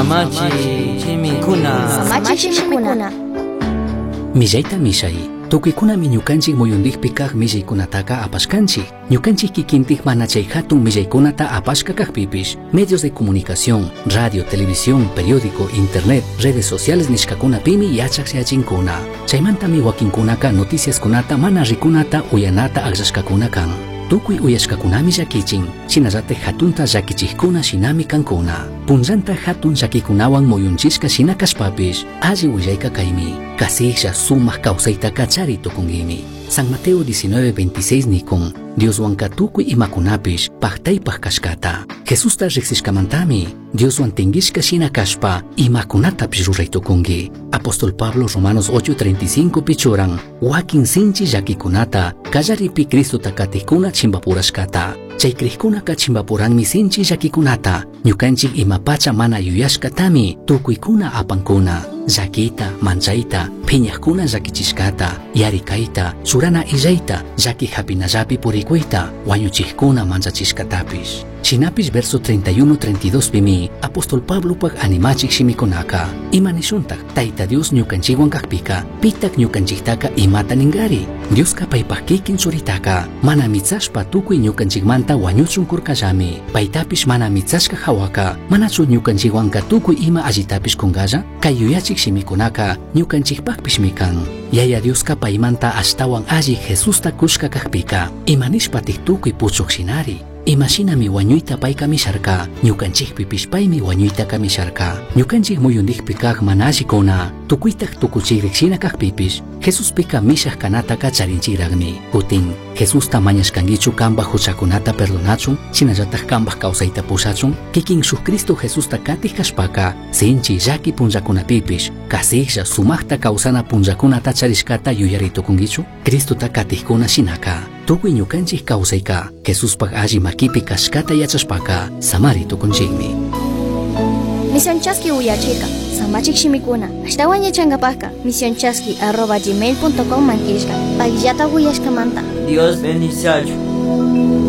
Samachikuna. Millaita mishay. Tukuykuna ñukanchik muyundikpi kaq millaykunataqa apashkanchik. Ñukanchik kikintik mana chay hatun millaykunata apashka kaqpipish medios de comunicación, radio, televisión, periódico, internet, redes sociales nishkakunapimi yachaqsiachinkuna. Chaymantami wakinkunaka noticiaskunata mana rikunata uyanata aqllashkakuna kan. Tukuy uyashkakunami llakichin, shinallatik hatunta llakichikuna shinami kankuna. Punllanta hatun llakikunawan muyunchishka shina kashpapish, alli willayka kaymi, kasisha sumaq kawsaytaka chari tukungimi. San Mateo 19:26 nikun, Dioswanka tukuy imakunapish paqtaypaq kashkata. Jesusta riqsishkamantami, Dioswan tingishka shina kashpa imakunatapish ruraytukungi. Apóstol Pablo Romanos 8:35 pichuran, wakin sinchi llakikunata kallaripi Cristuta katikuna chimbapurashkata. Chay krikkunaka chimbapuranmi sinchi llakikunata, ñukanchik imapacha mana yuyashkatami tukuykuna apankuna. Llakita, manchayta, phiñaqkuna llakichishkata, yarikayta, surana illayta, llaki hapinallapi purikuyta, wañuchiqkuna manchachishkatapish. Shinapish verso 31-32 pimi, Apóstol Pablo pag animachik shimikunaka. Imanishuntaq, Tayta Dios ñukanchikwan kaqpika, pitak ñukanchiktaka imata ningari. Dioska paypaq kikin suritaka, mana mitzashpa tukuy ñukanchikmanta wañuchun kurkallami. Paytapish mana mitzashka hawaka, manachu ñukanchikwanka tukuy ima allitapish kungalla? Kay yuyachik shimikunaka, ñukanchikpaqpish mikan. Yaya Dioska paymanta ashtawan alli Jesusta kushka kaqpika, imanishpatik tukuy puchuq shinari. Imashinami wañuyta payka misharka, ñukanchikpipish paymi wañuyta kamisharka. Ñukanchik muyundikpi kaq mana allikuna, tukuytak tukuchikrik shina kaqpipish, Jesuspika mishaq kanataka charinchiraqmi. Kutin, Jesusta mañashkankichu kanpaq huchakunata perdonachun, shinallataq kanpaq kawsayta pushachun, kikin shuk Cristo Jesusta katik kashpaka, sinchi llaki punllakunapipish, kasisha sumaqta kawsana punllakunata charishkata yuyaritukunkichu, Cristota katikkuna shinaka. Tukuy ñukanchik kawsayka, Jesuspaq alli makipi kashkata yachashpaka, samaritukunchikmi. Misionchaski uyachika, samachik shimikuna, ashtawan yachangapaka, misionchaski@gmail.com manquishka, pagillata uyashkamanta. Dios bendice.